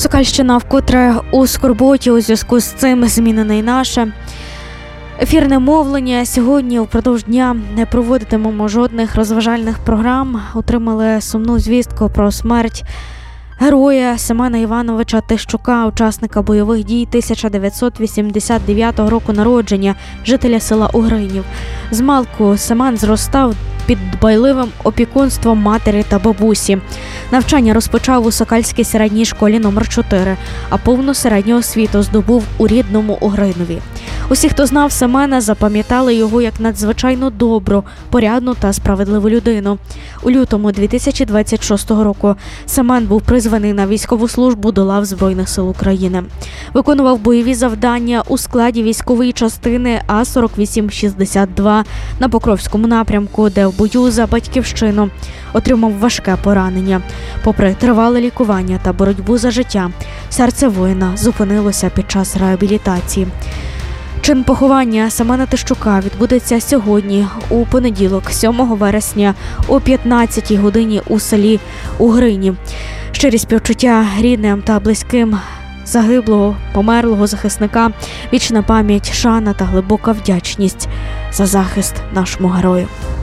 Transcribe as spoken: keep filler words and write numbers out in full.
Сокальщина вкотре у скорботі. У зв'язку з цим змінене й наше ефірне мовлення. Сьогодні впродовж дня не проводитимемо жодних розважальних програм. Отримали сумну звістку про смерть героя Семена Івановича Тищука, учасника бойових дій тисяча дев'ятсот вісімдесят дев'ятого року народження, жителя села Угринів. Змалку Семен зростав під дбайливим опікунством матері та бабусі. Навчання розпочав у Сокальській середній школі номер чотири, а повну середню освіту здобув у рідному Угринові. Усі, хто знав Семена, запам'ятали його як надзвичайно добру, порядну та справедливу людину. У лютому дві тисячі двадцять шостого року Семен був призваний на військову службу до лав Збройних сил України. Виконував бойові завдання у складі військової частини А сорок вісім шістдесят два на Покровському напрямку, де в бою за батьківщину отримав важке поранення. Попри тривале лікування та боротьбу за життя, серце воїна зупинилося під час реабілітації. Чин поховання Семена Тищука відбудеться сьогодні, у понеділок, сьомого вересня, о п'ятнадцятій годині у селі Угрині. Щирі співчуття рідним та близьким загиблого, померлого захисника, вічна пам'ять, шана та глибока вдячність за захист нашому герою.